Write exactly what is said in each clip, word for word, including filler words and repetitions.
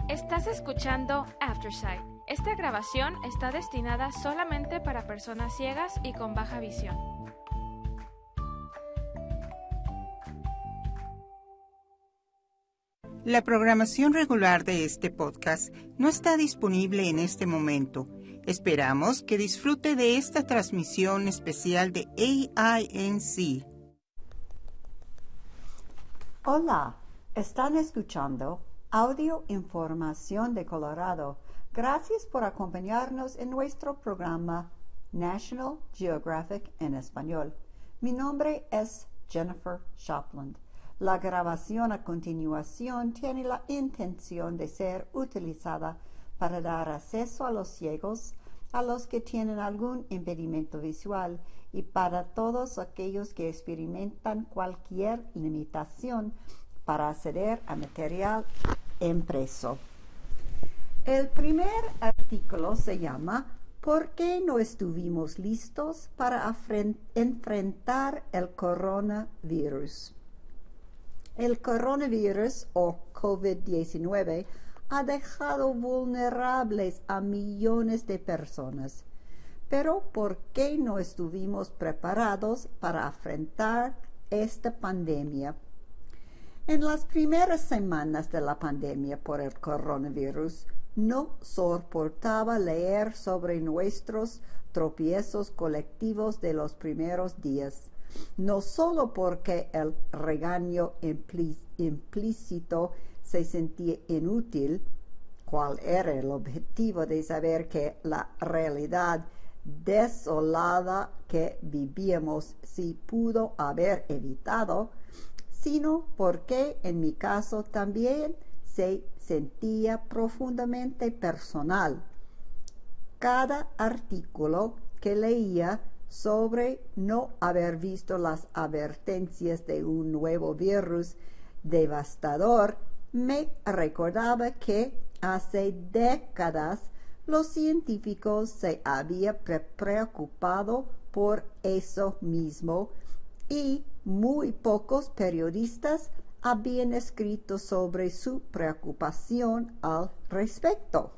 Estás escuchando Aftersight. Esta grabación está destinada solamente para personas ciegas y con baja visión. La programación regular de este podcast no está disponible en este momento. Esperamos que disfrute de esta transmisión especial de A I N C. Hola, están escuchando Audio Información de Colorado. Gracias por acompañarnos en nuestro programa National Geographic en español. Mi nombre es Jennifer Shopland. La grabación a continuación tiene la intención de ser utilizada para dar acceso a los ciegos, a los que tienen algún impedimento visual y para todos aquellos que experimentan cualquier limitación para acceder a material impreso. El primer artículo se llama ¿Por qué no estuvimos listos para enfrentar el coronavirus? El coronavirus o COVID diecinueve ha dejado vulnerables a millones de personas. Pero ¿por qué no estuvimos preparados para enfrentar esta pandemia? En las primeras semanas de la pandemia por el coronavirus, no soportaba leer sobre nuestros tropiezos colectivos de los primeros días. No solo porque el regaño implícito se sentía inútil, cuál era el objetivo de saber que la realidad desolada que vivíamos se pudo haber evitado, sino porque en mi caso también se sentía profundamente personal. Cada artículo que leía sobre no haber visto las advertencias de un nuevo virus devastador me recordaba que hace décadas los científicos se habían pre preocupado por eso mismo y muy pocos periodistas habían escrito sobre su preocupación al respecto.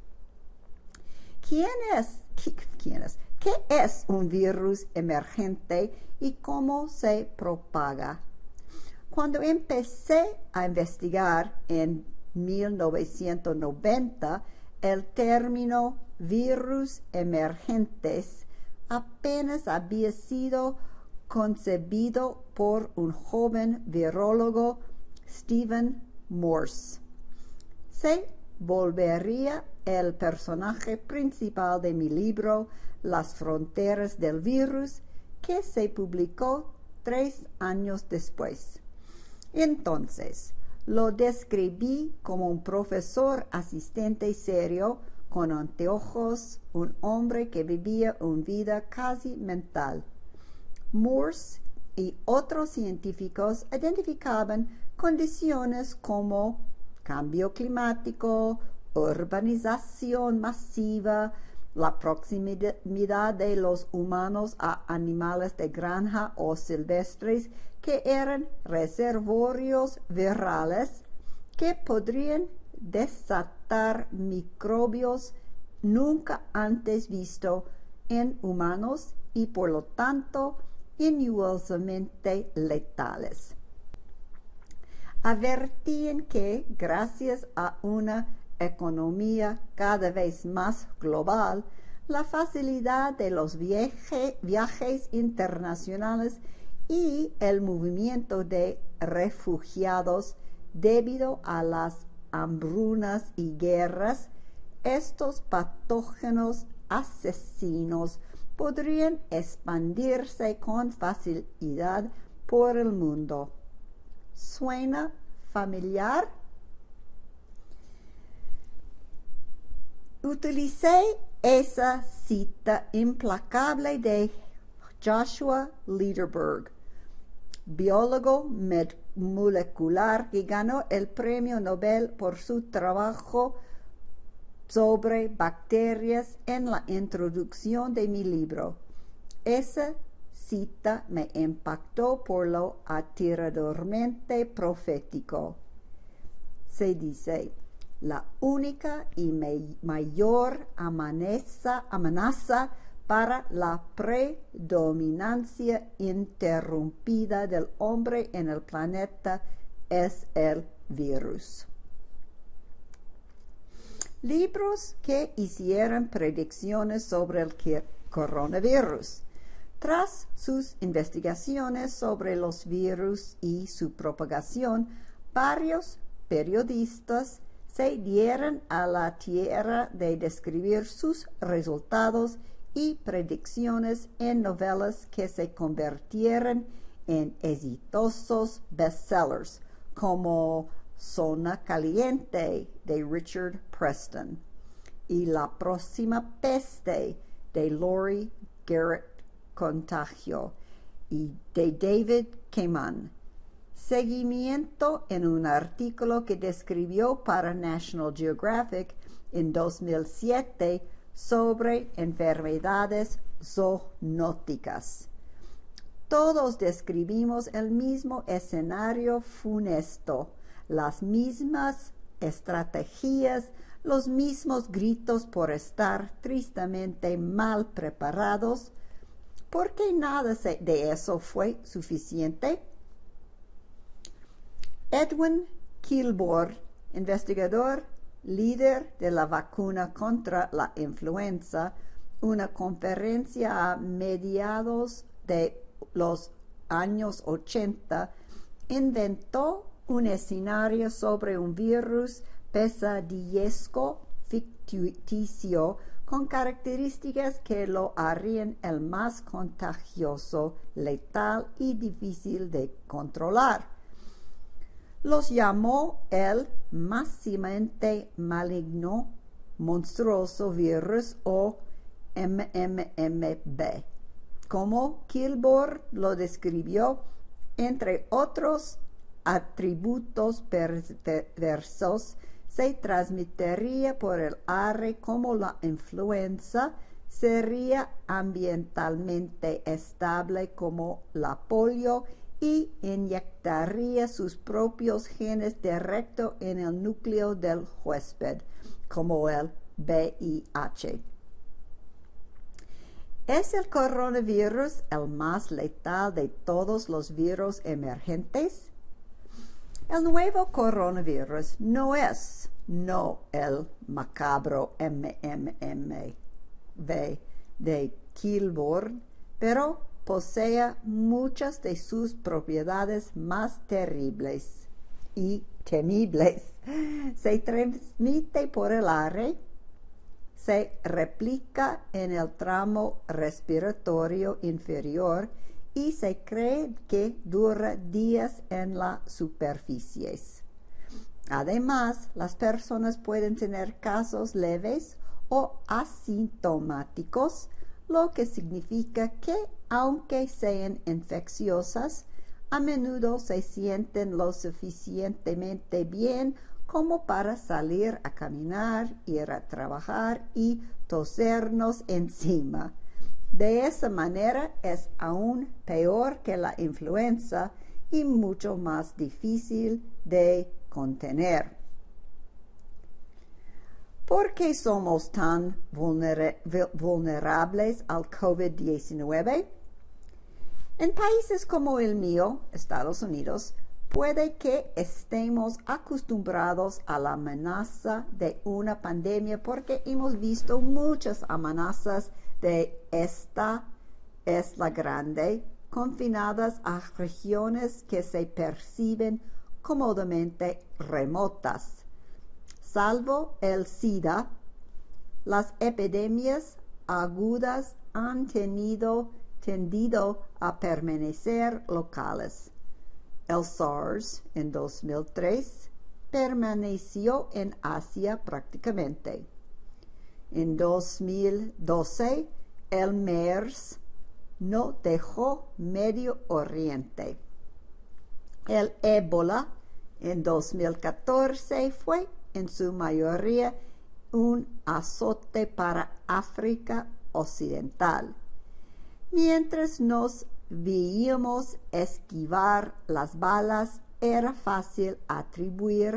¿Quién es? ¿Quién es? ¿Qué es un virus emergente y cómo se propaga? Cuando empecé a investigar en mil novecientos noventa, el término virus emergentes apenas había sido concebido por un joven virólogo, Stephen Morse. Se volvería el personaje principal de mi libro Las fronteras del virus, que se publicó tres años después. Entonces, lo describí como un profesor asistente serio con anteojos, un hombre que vivía una vida casi mental. Morse y otros científicos identificaban condiciones como cambio climático, urbanización masiva, la proximidad de los humanos a animales de granja o silvestres que eran reservorios virales que podrían desatar microbios nunca antes vistos en humanos y por lo tanto inusamente letales. Advertían que gracias a una economía cada vez más global, la facilidad de los viaje, viajes internacionales y el movimiento de refugiados debido a las hambrunas y guerras, estos patógenos asesinos podrían expandirse con facilidad por el mundo. ¿Suena familiar? Utilicé esa cita implacable de Joshua Lederberg, biólogo molecular que ganó el premio Nobel por su trabajo sobre bacterias en la introducción de mi libro. Esa cita me impactó por lo aterradoramente profético. Se dice, la única y mayor amenaza, amenaza para la predominancia interrumpida del hombre en el planeta es el virus. Libros que hicieron predicciones sobre el coronavirus. Tras sus investigaciones sobre los virus y su propagación, varios periodistas se dieron a la tarea de describir sus resultados y predicciones en novelas que se convirtieron en exitosos bestsellers, como Zona Caliente de Richard Preston y La Próxima Peste de Laurie Garrett Contagio y de David Kamen. Seguimiento en un artículo que describió para National Geographic en dos mil siete sobre enfermedades zoonóticas. Todos describimos el mismo escenario funesto, las mismas estrategias, los mismos gritos por estar tristemente mal preparados. ¿Por qué nada de eso fue suficiente? Edwin Kilbourne, investigador líder de la vacuna contra la influenza, una conferencia a mediados de los años ochenta, inventó un escenario sobre un virus pesadillesco ficticio con características que lo harían el más contagioso, letal y difícil de controlar. Los llamó el máximamente maligno monstruoso virus o M M M B. Como Kilbourne lo describió, entre otros atributos perversos, se transmitiría por el aire como la influenza, sería ambientalmente estable como la polio y inyectaría sus propios genes directo en el núcleo del huésped, como el V I H. ¿Es el coronavirus el más letal de todos los virus emergentes? El nuevo coronavirus no es no el macabro M M M B de Kilbourne, pero posee muchas de sus propiedades más terribles y temibles. Se transmite por el aire, se replica en el tramo respiratorio inferior y se cree que dura días en las superficies. Además, las personas pueden tener casos leves o asintomáticos, lo que significa que, aunque sean infecciosas, a menudo se sienten lo suficientemente bien como para salir a caminar, ir a trabajar y tosernos encima. De esa manera es aún peor que la influenza y mucho más difícil de contener. ¿Por qué somos tan vulnerables al COVID diecinueve? En países como el mío, Estados Unidos, puede que estemos acostumbrados a la amenaza de una pandemia porque hemos visto muchas amenazas de esta es la grande, confinadas a regiones que se perciben cómodamente remotas. Salvo el SIDA, las epidemias agudas han tenido, tendido a permanecer locales. El SARS en dos mil tres permaneció en Asia prácticamente. En dos mil doce, el MERS no dejó Medio Oriente. El ébola en dos mil catorce fue en su mayoría un azote para África Occidental. Mientras nos veíamos esquivar las balas, era fácil atribuir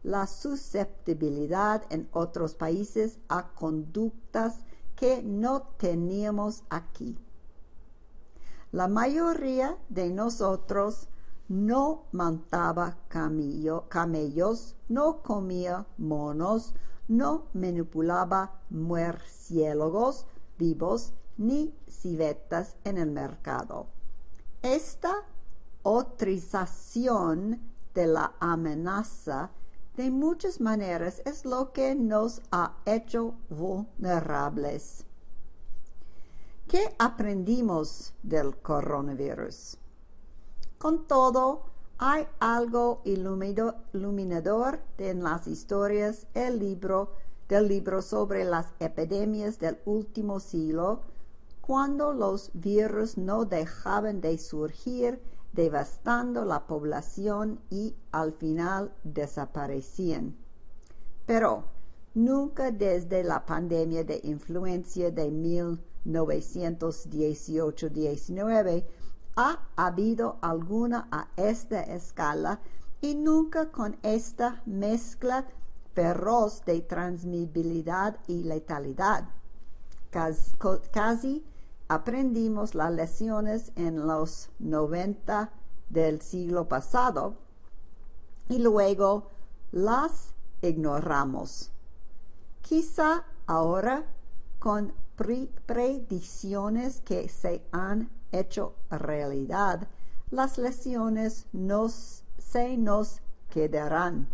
la susceptibilidad en otros países a conductas que no teníamos aquí. La mayoría de nosotros no montaba camello, camellos, no comía monos, no manipulaba murciélagos vivos ni civetas en el mercado. Esta autorización de la amenaza de muchas maneras es lo que nos ha hecho vulnerables. ¿Qué aprendimos del coronavirus? Con todo, hay algo iluminador en las historias el libro, del libro sobre las epidemias del último siglo, cuando los virus no dejaban de surgir, devastando la población y al final desaparecían. Pero nunca desde la pandemia de influenza de mil novecientos dieciocho diecinueve ha habido alguna a esta escala y nunca con esta mezcla feroz de transmisibilidad y letalidad. Casi, casi aprendimos las lecciones en los noventa del siglo pasado y luego las ignoramos. Quizá ahora, con pre predicciones que se han hecho realidad, las lecciones nos, se nos quedarán.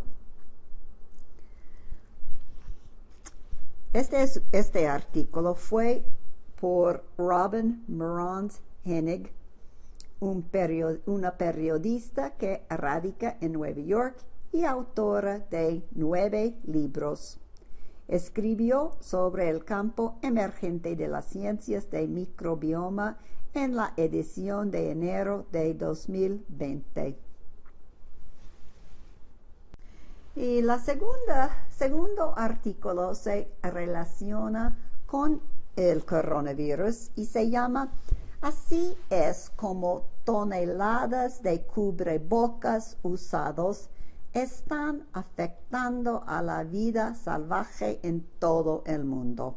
Este, es, este artículo fue por Robin Morans Hennig, un period, una periodista que radica en Nueva York y autora de nueve libros. Escribió sobre el campo emergente de las ciencias de microbioma en la edición de enero de dos mil veinte. Y la segunda, segundo artículo se relaciona con el coronavirus y se llama Así es como toneladas de cubrebocas usados están afectando a la vida salvaje en todo el mundo.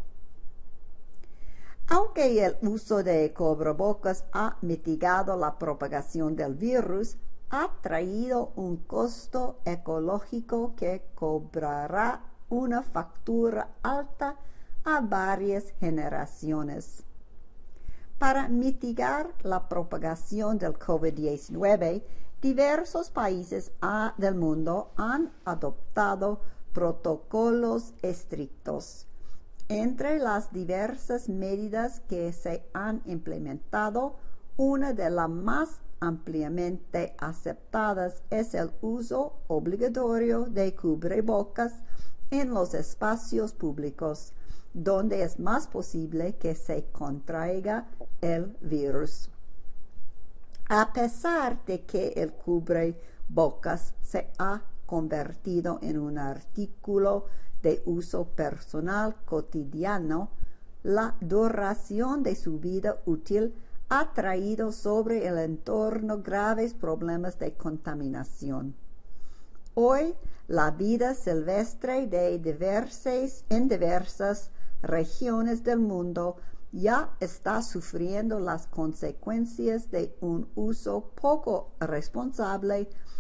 Aunque el uso de cubrebocas ha mitigado la propagación del virus, ha traído un costo ecológico que cobrará una factura alta a varias generaciones. Para mitigar la propagación del COVID diecinueve, diversos países del mundo han adoptado protocolos estrictos. Entre las diversas medidas que se han implementado, una de las más ampliamente aceptadas es el uso obligatorio de cubrebocas en los espacios públicos, donde es más posible que se contraiga el virus. A pesar de que el cubrebocas se ha convertido en un artículo de uso personal cotidiano, la duración de su vida útil ha traído sobre el entorno graves problemas de contaminación. Hoy, la vida silvestre de diversas, en diversas regiones del mundo ya está sufriendo las consecuencias de un uso poco responsable